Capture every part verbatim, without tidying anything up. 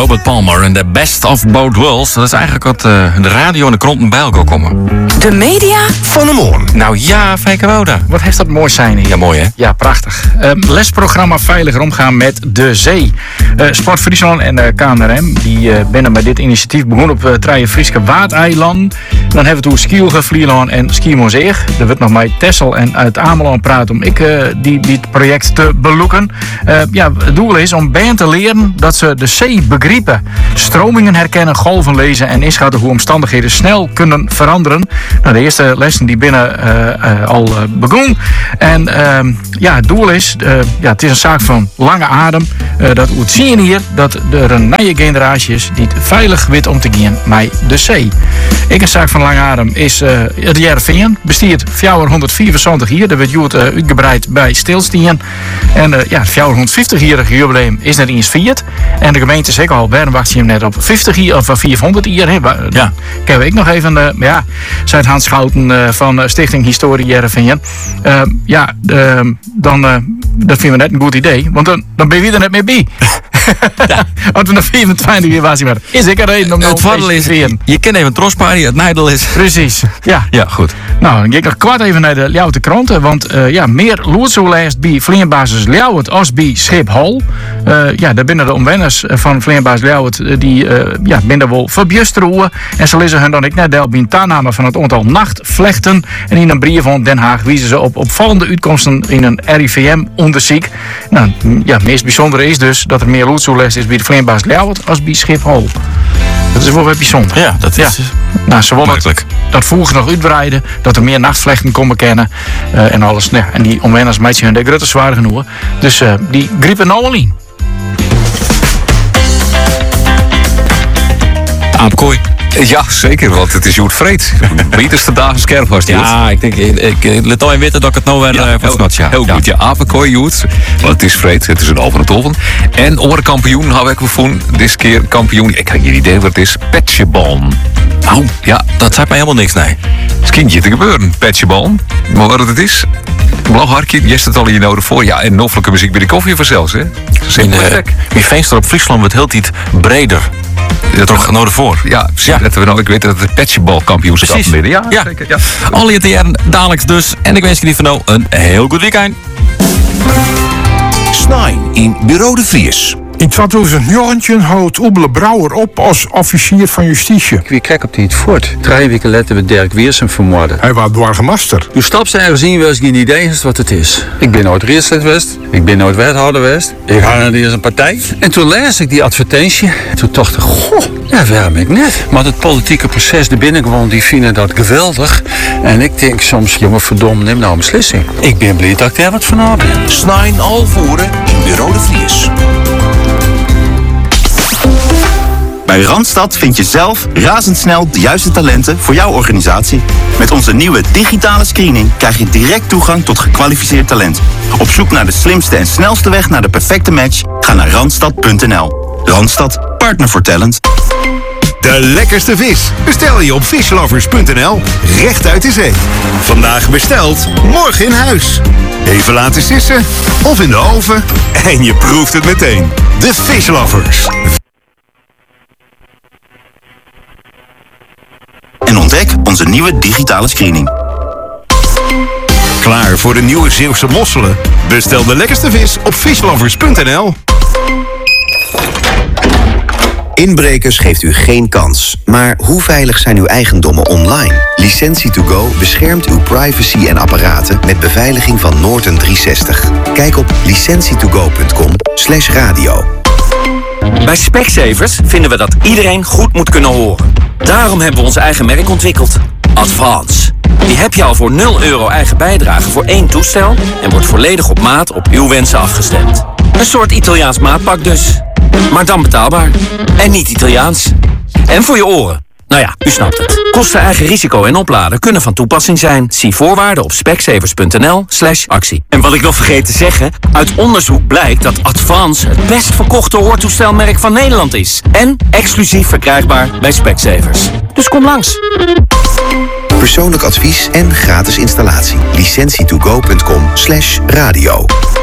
Robert Palmer en The Best of Both Worlds. Dat is eigenlijk wat uh, de radio en de kranten bij elkaar komen. De media van de morgen. Nou ja, Fijke Wouda. Wat heeft dat mooi zijn hier. Ja, mooi hè? Ja, prachtig. Uh, lesprogramma Veiliger omgaan met de zee. Uh, Sport Friesland en uh, K N R M die uh, binnen bij dit initiatief begonnen op uh, Trije Frieske Waardeiland. Dan hebben we toen Skielge, Vlieland en Skimozeeg. Er wordt nog met Texel en uit Ameland praten om ik uh, die dit project te beloeken. Uh, ja, het doel is om bij te leren dat ze de zee begrijpen, stromingen herkennen, golven lezen en inschatten hoe omstandigheden snel kunnen veranderen. Nou, de eerste lessen die binnen uh, uh, al uh, begon. En uh, ja, het doel is, uh, ja, het is een zaak van lange adem. Uh, dat we zien hier dat er een nieuwe generatie is die het veilig weet om te gaan met de zee. Ik een zaak van lange adem is uh, het Jereveen. Bestiert vierhonderdvierenzwantig hier. Dat wordt goed uh, uitgebreid bij Stilstien. En uh, ja, het vierhonderdvijftig-jarige jubileum is net eens vierd. En de gemeente zegt al, waarom wacht je hem net op vijftig hier of vierhonderd hier? Hè? Ja. Kennen ik nog even, uh, ja, zijn Hans Schouten uh, van uh, Stichting Historie Jereveen. Uh, ja, uh, dan, uh, dat vinden we net een goed idee. Want dan, dan ben je er net mee bij. Ja. Want we nog vierentwintig jaar was hij is ik een reden om nou het voordeel is, je, je kent even trotsparty, het nadeel is. Precies, ja. Ja, goed. Nou, dan ga ik nog kwart even naar de Ljouwte kranten, want uh, ja, meer loodsoelijst bij Vleenbasis Ljouwert als bij Schiphol. Uh, ja, daar binnen de omwenners van Vleenbasis Ljouwert, uh, die uh, ja, binnen wel verbjusteroen. En ze lezen hun dan ik net deel bij een taanname van het aantal nachtvlechten. En in een brief van Den Haag wijzen ze op opvallende uitkomsten in een R I V M-onderzoek. Nou, ja, het meest bijzondere is dus dat er meer loodsoelijst is bij de Vleenbasis Ljouwert als bij Schiphol. Dat is wel wat bijzonder. Ja, dat is ja. Nou, ze willen dat, dat vroeger nog uitbreiden, dat er meer nachtvlechten komen kennen uh, en alles. Nou, en die omwenners meidje hun de grote zwaar genoeg. Dus uh, die griepen nou al in. Aapkooi. Ja, zeker, want het is Joet Vreed. Beterste dagen scherp was die. Ja, ik denk, ik, ik let al in weten dat ik het nou weer ja, uh, van snot, ja. Heel goed, ja, apenkooi Joet. Want het is Vreed, het is een open het oven. En orenkampioen hebben we gevonden. Dit keer kampioen, ik heb geen idee wat het is. Petsjebal. Nou, ja, dat zei mij helemaal niks, nee. Het kindje te gebeuren, Petsjebal. Maar wat het is, blauwharkje, je staat al in je nodig voor. Ja, en noffelijke muziek bij de koffie vanzelfs, hè. Simpel werk. Mijn venster op Friesland wordt heel tijd breder. Dat toch genodigd voor. Ja, ja. Dat we nou, ik weet dat het Petsjebal-kampioenschap midden. Ja, ja. Zeker, ja. Alle jaren dadelijks dus. En ik wens jullie van nou een heel goed weekend. Snijn in Bureau de Vries. In tweeduizend negentien houdt Oebele Brouwer op als officier van justitie. Wie kijkt op die het voort? Drie weken later werd Dirk Weersen vermoord. Hij was dwargemaster. Toen stap ze ergens in, was geen idee wat het is. Ik ben nooit raadslid geweest. Ik ben nooit wethouder geweest. Ik had er eens een partij. En toen lees ik die advertentie. Toen dacht ik, goh, ja, waarom ik net? Maar het politieke proces er binnen gewoon, die vinden dat geweldig. En ik denk soms, jongen, verdomme, neem nou een beslissing. Ik ben blij dat ik er wat van heb. Snijn Alvoeren in Bureau de Vries. Bij Randstad vind je zelf razendsnel de juiste talenten voor jouw organisatie. Met onze nieuwe digitale screening krijg je direct toegang tot gekwalificeerd talent. Op zoek naar de slimste en snelste weg naar de perfecte match? Ga naar randstad punt n l. Randstad, partner voor talent. De lekkerste vis bestel je op fishlovers punt n l, recht uit de zee. Vandaag besteld, morgen in huis. Even laten sissen of in de oven en je proeft het meteen. De Fishlovers. En ontdek onze nieuwe digitale screening. Klaar voor de nieuwe Zeeuwse mosselen? Bestel de lekkerste vis op fishlovers punt n l. Inbrekers geeft u geen kans. Maar hoe veilig zijn uw eigendommen online? Licentie to go beschermt uw privacy en apparaten met beveiliging van Norton driehonderdzestig. Kijk op licentie to go punt com slash radio. Bij Specsavers vinden we dat iedereen goed moet kunnen horen. Daarom hebben we ons eigen merk ontwikkeld. Advance. Die heb je al voor nul euro eigen bijdrage voor één toestel en wordt volledig op maat op uw wensen afgestemd. Een soort Italiaans maatpak dus. Maar dan betaalbaar. En niet Italiaans. En voor je oren. Nou ja, u snapt het. Kosten, eigen risico en opladen kunnen van toepassing zijn. Zie voorwaarden op specsavers punt n l slash actie. En wat ik nog vergeet te zeggen, uit onderzoek blijkt dat Advance het best verkochte hoortoestelmerk van Nederland is. En exclusief verkrijgbaar bij Specsavers. Dus kom langs. Persoonlijk advies en gratis installatie. licentie to go punt com slash radio.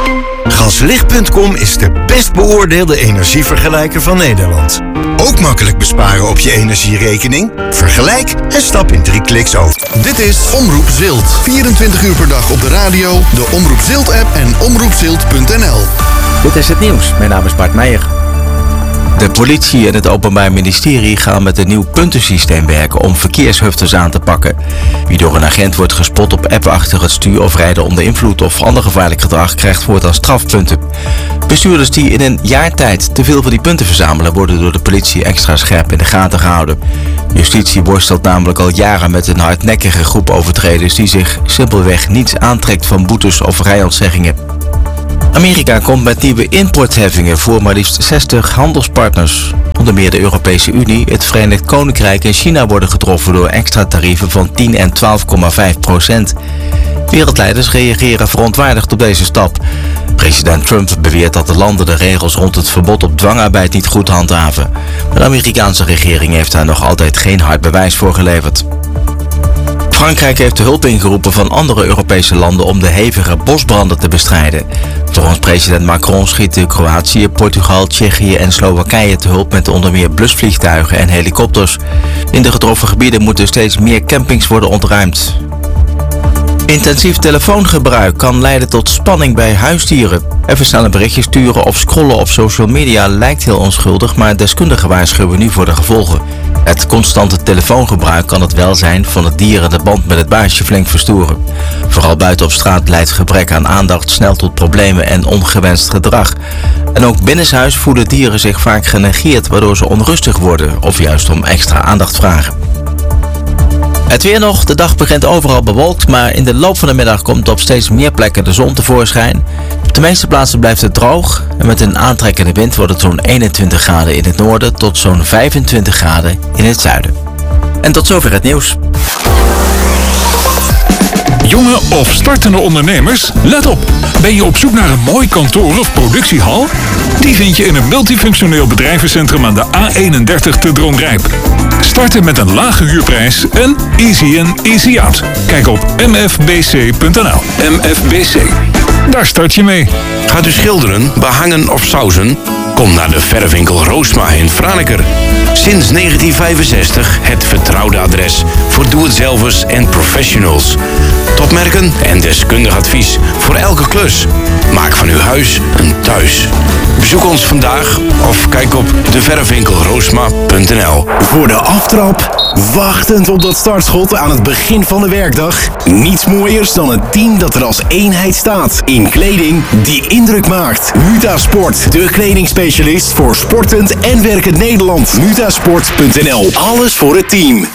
Gaslicht punt com is de best beoordeelde energievergelijker van Nederland. Ook makkelijk besparen op je energierekening? Vergelijk en stap in drie kliks over. Dit is Omroep Zilt. vierentwintig uur per dag op de radio, de Omroep Zilt app en omroep zilt punt n l. Dit is het nieuws. Mijn naam is Bart Meijer. De politie en het Openbaar Ministerie gaan met een nieuw puntensysteem werken om verkeershufters aan te pakken. Wie door een agent wordt gespot op app achter het stuur of rijden onder invloed of ander gevaarlijk gedrag krijgt voortaan strafpunten. Bestuurders die in een jaar tijd te veel van die punten verzamelen worden door de politie extra scherp in de gaten gehouden. Justitie worstelt namelijk al jaren met een hardnekkige groep overtreders die zich simpelweg niets aantrekt van boetes of rijontzeggingen. Amerika komt met nieuwe importheffingen voor maar liefst zestig handelspartners. Onder meer de Europese Unie, het Verenigd Koninkrijk en China worden getroffen door extra tarieven van tien en twaalf komma vijf procent. Wereldleiders reageren verontwaardigd op deze stap. President Trump beweert dat de landen de regels rond het verbod op dwangarbeid niet goed handhaven. Maar de Amerikaanse regering heeft daar nog altijd geen hard bewijs voor geleverd. Frankrijk heeft de hulp ingeroepen van andere Europese landen om de hevige bosbranden te bestrijden. Volgens president Macron schieten Kroatië, Portugal, Tsjechië en Slowakije te hulp met onder meer blusvliegtuigen en helikopters. In de getroffen gebieden moeten steeds meer campings worden ontruimd. Intensief telefoongebruik kan leiden tot spanning bij huisdieren. Even snel een berichtje sturen of scrollen op social media lijkt heel onschuldig, maar deskundigen waarschuwen nu voor de gevolgen. Het constante telefoongebruik kan het welzijn van het dier en de band met het baasje flink verstoren. Vooral buiten op straat leidt gebrek aan aandacht snel tot problemen en ongewenst gedrag. En ook binnenshuis voelen dieren zich vaak genegeerd, waardoor ze onrustig worden of juist om extra aandacht vragen. Het weer nog. De dag begint overal bewolkt, maar in de loop van de middag komt op steeds meer plekken de zon tevoorschijn. Op de meeste plaatsen blijft het droog en met een aantrekkende wind wordt het zo'n eenentwintig graden in het noorden tot zo'n vijfentwintig graden in het zuiden. En tot zover het nieuws. Jonge of startende ondernemers, let op. Ben je op zoek naar een mooi kantoor of productiehal? Die vind je in een multifunctioneel bedrijvencentrum aan de A eenendertig te Dronrijp. Starten met een lage huurprijs en easy in, easy out. Kijk op m f b c punt n l. M F B C. Daar start je mee. Gaat u schilderen, behangen of sausen? Kom naar de verfwinkel Roosma in Franeker. Sinds negentien vijfenzestig het vertrouwde adres voor doe-het-zelvers en professionals. Topmerken en deskundig advies voor elke klus. Maak van uw huis een thuis. Bezoek ons vandaag of kijk op de verfwinkel roosma punt n l. Voor de aftrap, wachtend op dat startschot aan het begin van de werkdag. Niets mooiers dan een team dat er als eenheid staat. In kleding die indruk maakt. Mutasport, de kledingspecialist voor sportend en werkend Nederland. mutasport punt n l. Alles voor het team.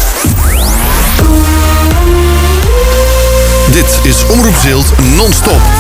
Dit is Omroep Zilt non-stop.